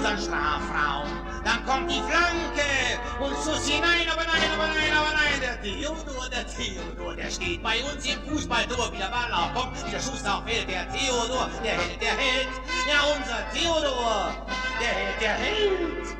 unseren Strafraum. Dann kommt die Flanke und Schuss hinein, aber nein, aber nein, aber nein. Der Theodor, der steht bei uns im Fußballtor. Wie der Ball auch kommt, wie der Schuss auch fällt. Der Theodor, der Held, der Held. Ja, unser Theodor, der Held, der Held.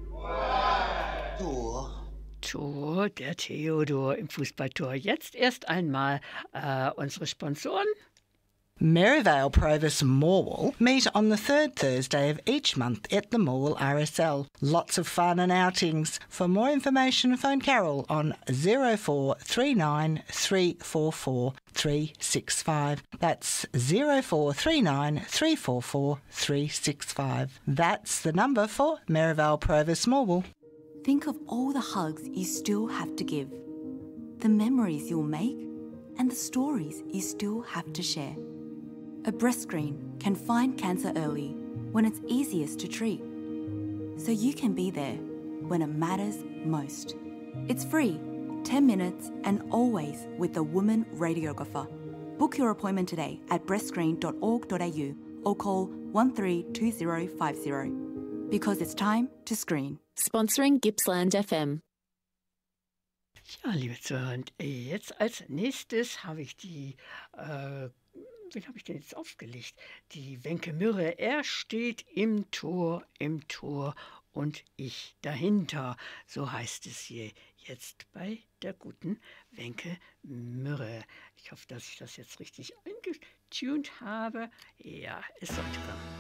Tor, der Theodor im Fußballtor. Jetzt erst einmal unsere Sponsoren. Merivale Provis Morwell meet on the third Thursday of each month at the Morwell RSL. Lots of fun and outings. For more information, phone Carol on 0439 344 365. That's 0439 344 365. That's the number for Merivale Provis Morwell. Think of all the hugs you still have to give, the memories you'll make, and the stories you still have to share. A breast screen can find cancer early when it's easiest to treat, so you can be there when it matters most. It's free, 10 minutes, and always with a woman radiographer. Book your appointment today at breastscreen.org.au or call 132050 because it's time to screen. Sponsoring Gippsland FM. Ja, liebe Zuhörer, und jetzt als nächstes habe ich wen habe ich denn jetzt aufgelegt? Die Wenke Mürre. Er steht im Tor und ich dahinter. So heißt es hier jetzt bei der guten Wenke Mürre. Ich hoffe, dass ich das jetzt richtig eingetunt habe. Ja, es sollte kommen.